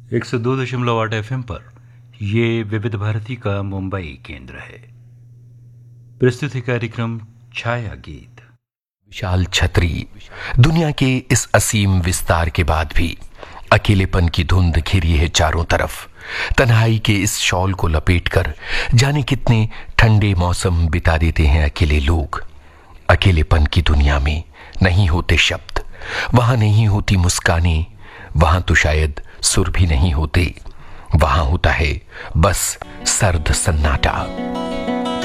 102.8 FM पर ये विविध भारती का मुंबई केंद्र है। प्रस्तुति कार्यक्रम छाया गीत। विशाल छतरी, दुनिया के इस असीम विस्तार के बाद भी अकेलेपन की धुंध घिरी है चारों तरफ। तन्हाई के इस शॉल को लपेटकर जाने कितने ठंडे मौसम बिता देते हैं अकेले लोग। अकेलेपन की दुनिया में नहीं होते शब्द, वहां नहीं होती मुस्कानें, वहां तो शायद सुर भी नहीं होते। वहां होता है बस सर्द सन्नाटा।